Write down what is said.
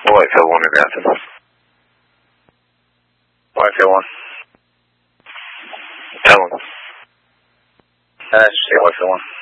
Whitefield 1 to Grafton. Whitefield 1. Tell him. Say Whitefield 1.